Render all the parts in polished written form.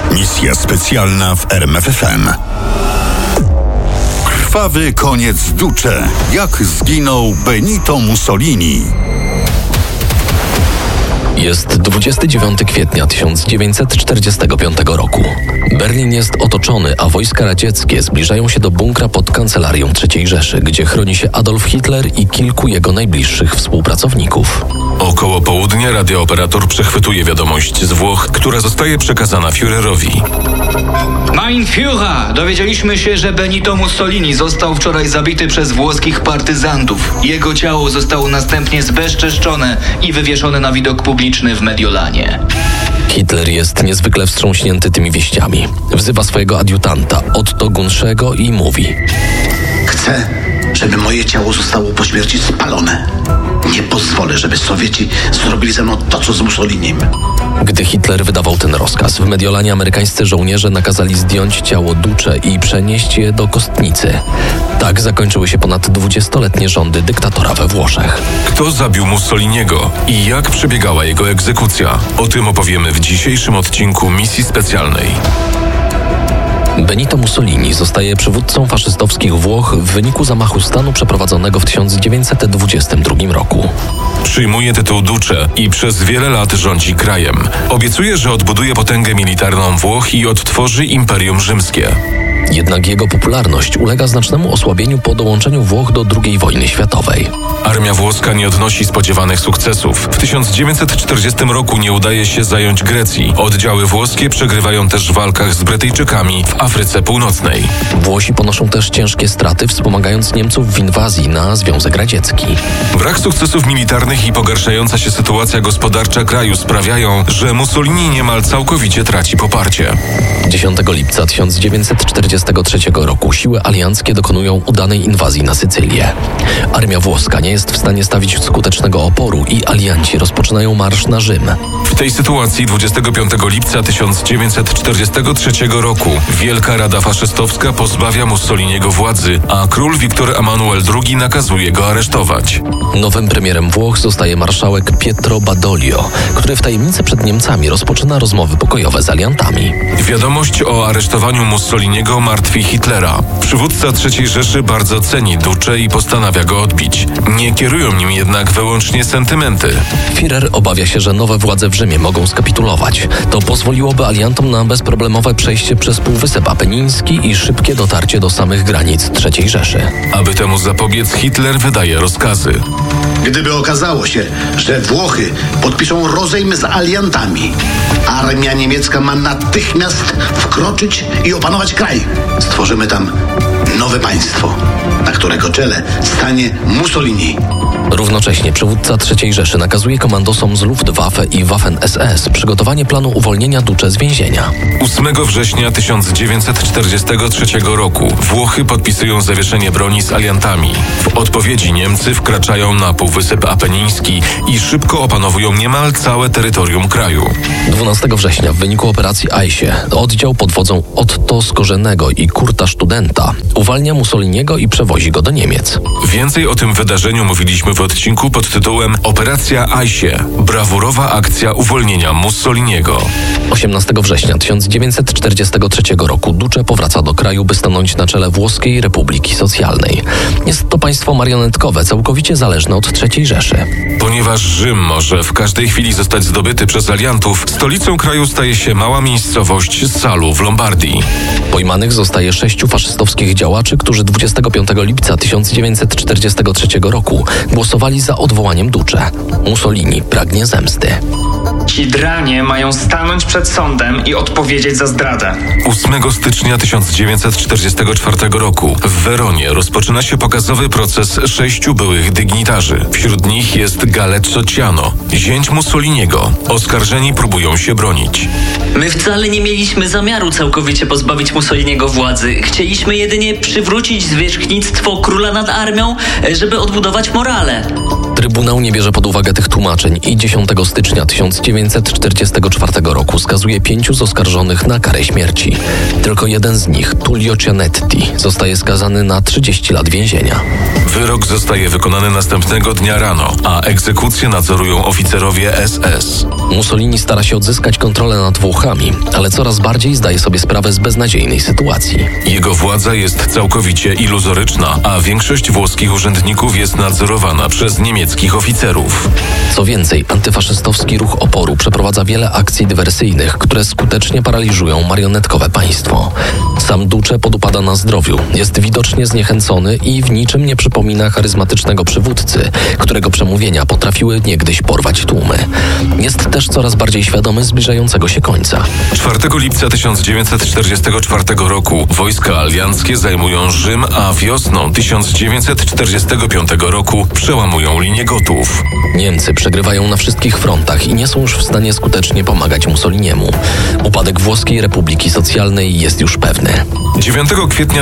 Misja specjalna w RMFFM. Krwawy koniec Duce. Jak zginął Benito Mussolini? Jest 29 kwietnia 1945 roku. Berlin jest otoczony, a wojska radzieckie zbliżają się do bunkra pod kancelarią III Rzeszy, gdzie chroni się Adolf Hitler i kilku jego najbliższych współpracowników. Około południa radiooperator przechwytuje wiadomość z Włoch, która zostaje przekazana Führerowi. Mein Führer! Dowiedzieliśmy się, że Benito Mussolini został wczoraj zabity przez włoskich partyzantów. Jego ciało zostało następnie zbezczeszczone i wywieszone na widok publiczny w Mediolanie. Hitler jest niezwykle wstrząśnięty tymi wieściami. Wzywa swojego adiutanta, Otto Gunszego, i mówi: Chcę, żeby moje ciało zostało po śmierci spalone. Nie pozwolę, żeby Sowieci zrobili ze mną to, co z Mussolinim. Gdy Hitler wydawał ten rozkaz, w Mediolanie amerykańscy żołnierze nakazali zdjąć ciało Duce i przenieść je do kostnicy. Tak zakończyły się ponad 20-letnie rządy dyktatora we Włoszech. Kto zabił Mussoliniego i jak przebiegała jego egzekucja? O tym opowiemy w dzisiejszym odcinku Misji Specjalnej. Benito Mussolini zostaje przywódcą faszystowskich Włoch w wyniku zamachu stanu przeprowadzonego w 1922 roku. Przyjmuje tytuł Duce i przez wiele lat rządzi krajem. Obiecuje, że odbuduje potęgę militarną Włoch i odtworzy Imperium Rzymskie. Jednak jego popularność ulega znacznemu osłabieniu po dołączeniu Włoch do II wojny światowej. Armia włoska nie odnosi spodziewanych sukcesów. W 1940 roku nie udaje się zająć Grecji. Oddziały włoskie przegrywają też w walkach z Brytyjczykami w Afryce Północnej. Włosi ponoszą też ciężkie straty, wspomagając Niemców w inwazji na Związek Radziecki. Brak sukcesów militarnych i pogarszająca się sytuacja gospodarcza kraju sprawiają, że Mussolini niemal całkowicie traci poparcie. 10 lipca 1943 roku siły alianckie dokonują udanej inwazji na Sycylię. Armia włoska nie jest w stanie stawić skutecznego oporu i alianci rozpoczynają marsz na Rzym. W tej sytuacji 25 lipca 1943 roku Wielka Rada Faszystowska pozbawia Mussoliniego władzy, a król Viktor Emanuel II nakazuje go aresztować. Nowym premierem Włoch zostaje marszałek Pietro Badoglio, który w tajemnicy przed Niemcami rozpoczyna rozmowy pokojowe z aliantami. Wiadomość o aresztowaniu Mussoliniego martwi Hitlera. Przywódca III Rzeszy bardzo ceni Duce i postanawia go odbić. Nie kierują nim jednak wyłącznie sentymenty. Führer obawia się, że nowe władze w Rzymie mogą skapitulować. To pozwoliłoby aliantom na bezproblemowe przejście przez Półwysep Apeniński i szybkie dotarcie do samych granic III Rzeszy. Aby temu zapobiec, Hitler wydaje rozkazy. Gdyby okazało się, że Włochy podpiszą rozejm z aliantami, armia niemiecka ma natychmiast wkroczyć i opanować kraj. Stworzymy tam nowe państwo, na którego czele stanie Mussolini. Równocześnie przywódca III Rzeszy nakazuje komandosom z Luftwaffe i Waffen-SS przygotowanie planu uwolnienia Duce z więzienia. 8 września 1943 roku Włochy podpisują zawieszenie broni z aliantami. W odpowiedzi Niemcy wkraczają na Półwysep Apeniński i szybko opanowują niemal całe terytorium kraju. 12 września w wyniku operacji Eiche oddział pod wodzą Otto Skorzenego i Kurta Studenta uwalnia Mussoliniego i przewozi go do Niemiec. Więcej o tym wydarzeniu mówiliśmy w odcinku pod tytułem Operacja Eiche. Brawurowa akcja uwolnienia Mussoliniego. 18 września 1943 roku Duce powraca do kraju, by stanąć na czele Włoskiej Republiki Socjalnej. Jest to państwo marionetkowe, całkowicie zależne od III Rzeszy. Ponieważ Rzym może w każdej chwili zostać zdobyty przez aliantów, stolicą kraju staje się mała miejscowość Salu w Lombardii. Pojmanych zostaje 6 faszystowskich działaczy, którzy 25 lipca 1943 roku głosowali za odwołaniem Duce. Mussolini pragnie zemsty. Ci dranie mają stanąć przed sądem i odpowiedzieć za zdradę. 8 stycznia 1944 roku w Weronie rozpoczyna się pokazowy proces 6 byłych dygnitarzy. Wśród nich jest Galeczo Ciano, zięć Mussoliniego. Oskarżeni próbują się bronić. My wcale nie mieliśmy zamiaru całkowicie pozbawić Mussoliniego władzy. Chcieliśmy jedynie przywrócić zwierzchnictwo króla nad armią, żeby odbudować morale. Trybunał nie bierze pod uwagę tych tłumaczeń i 10 stycznia 1944 roku skazuje 5 z oskarżonych na karę śmierci. Tylko jeden z nich, Tullio Cianetti, zostaje skazany na 30 lat więzienia. Wyrok zostaje wykonany następnego dnia rano, a egzekucję nadzorują oficerowie SS. Mussolini stara się odzyskać kontrolę nad Włochami, ale coraz bardziej zdaje sobie sprawę z beznadziejnej sytuacji. Jego władza jest całkowicie iluzoryczna, a większość włoskich urzędników jest nadzorowana przez niemieckich oficerów. Co więcej, antyfaszystowski ruch oporu przeprowadza wiele akcji dywersyjnych, które skutecznie paraliżują marionetkowe państwo. Sam Duce podupada na zdrowiu, jest widocznie zniechęcony i w niczym nie przypomina charyzmatycznego przywódcy, którego przemówienia potrafiły niegdyś porwać tłumy. Jest też coraz bardziej świadomy zbliżającego się końca. 4 lipca 1944 roku wojska alianckie zajmują Rzym, a wiosną 1945 roku przełamują linię Gotów. Niemcy przegrywają na wszystkich frontach i nie są już w stanie skutecznie pomagać Mussoliniemu. Upadek Włoskiej Republiki Socjalnej jest już pewny. 9 kwietnia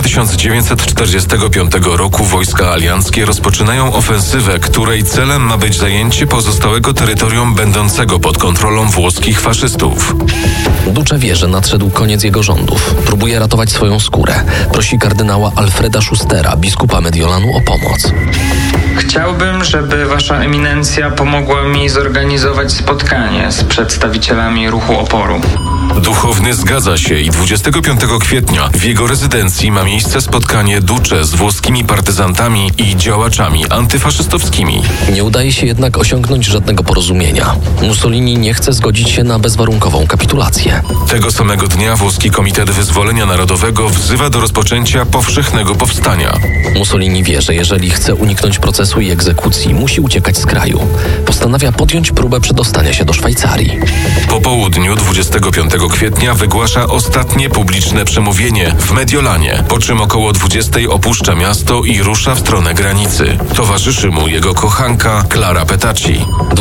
1945 roku wojska alianckie rozpoczynają ofensywę, której celem ma być zajęcie pozostałego terytorium będącego pod kontrolą włoskich faszystów. Duce wie, że nadszedł koniec jego rządów. Próbuje ratować swoją skórę. Prosi kardynała Alfreda Schustera, biskupa Mediolanu, o pomoc. Chciałbym, żeby wasza eminencja pomogła mi zorganizować spotkanie z przedstawicielami ruchu oporu. Duchowny zgadza się i 25 kwietnia w jego rezydencji ma miejsce spotkanie Duce z włoskimi partyzantami i działaczami antyfaszystowskimi. Nie udaje się jednak osiągnąć żadnego porozumienia. Mussolini nie chce zgodzić się na bezwarunkową kapitulację. Tego samego dnia włoski Komitet Wyzwolenia Narodowego wzywa do rozpoczęcia powszechnego powstania. Mussolini wie, że jeżeli chce uniknąć procesu i egzekucji, musi uciekać z kraju. Postanawia podjąć próbę przedostania się do Szwajcarii. Po południu 25 kwietnia wygłasza ostatnie publiczne przemówienie w Mediolanie, po czym około 20 opuszcza miasto i rusza w stronę granicy. Towarzyszy mu jego kochanka Clara Petacci.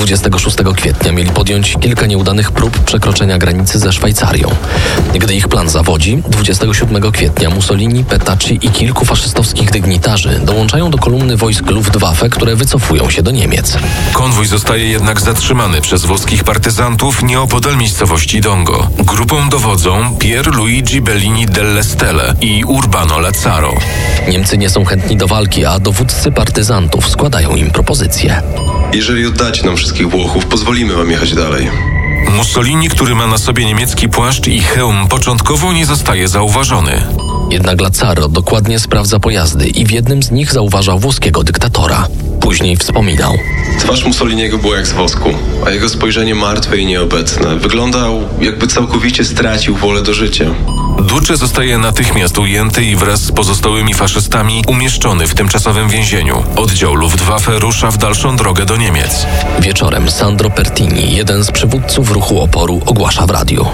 26 kwietnia mieli podjąć kilka nieudanych prób przekroczenia granicy ze Szwajcarią. Gdy ich plan zawodzi, 27 kwietnia Mussolini, Petacci i kilku faszystowskich dygnitarzy dołączają do kolumny wojsk Luftwaffe, które wycofują się do Niemiec. Konwój zostaje jednak zatrzymany przez włoskich partyzantów nieopodal miejscowości Dongo. Grupą dowodzą Pier Luigi Bellini delle Stelle i Urbano Lazzaro. Niemcy nie są chętni do walki, a dowódcy partyzantów składają im propozycje. Jeżeli oddacie nam wszystkich Włochów, pozwolimy wam jechać dalej. Mussolini, który ma na sobie niemiecki płaszcz i hełm, początkowo nie zostaje zauważony. Jednak Lazzaro dokładnie sprawdza pojazdy i w jednym z nich zauważa włoskiego dyktatora. Później wspominał: Twarz Mussoliniego była jak z wosku, a jego spojrzenie martwe i nieobecne. Wyglądał, jakby całkowicie stracił wolę do życia. Duce zostaje natychmiast ujęty i wraz z pozostałymi faszystami umieszczony w tymczasowym więzieniu. Oddział Luftwaffe rusza w dalszą drogę do Niemiec. Wieczorem Sandro Pertini, jeden z przywódców ruchu oporu, ogłasza w radiu: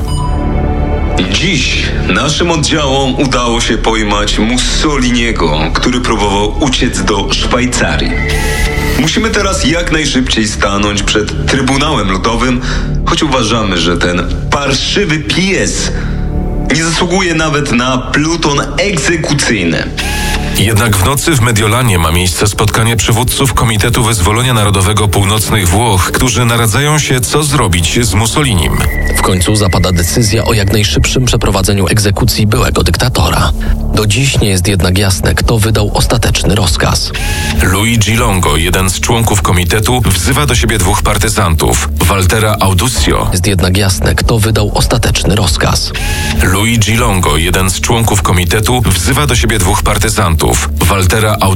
Dziś naszym oddziałom udało się pojmać Mussoliniego, który próbował uciec do Szwajcarii. Musimy teraz jak najszybciej stanąć przed Trybunałem Ludowym, choć uważamy, że ten parszywy pies nie zasługuje nawet na pluton egzekucyjny. Jednak w nocy w Mediolanie ma miejsce spotkanie przywódców Komitetu Wyzwolenia Narodowego Północnych Włoch, którzy naradzają się, co zrobić z Mussolinim. W końcu zapada decyzja o jak najszybszym przeprowadzeniu egzekucji byłego dyktatora. Do dziś nie jest jednak jasne, kto wydał ostateczny rozkaz. Luigi Longo, jeden z członków komitetu, wzywa do siebie 2 partyzantów, Waltera Audusio. Jest jednak jasne, kto wydał ostateczny rozkaz. Luigi Longo, jeden z członków komitetu, wzywa do siebie 2 partyzantów, Waltera Audusio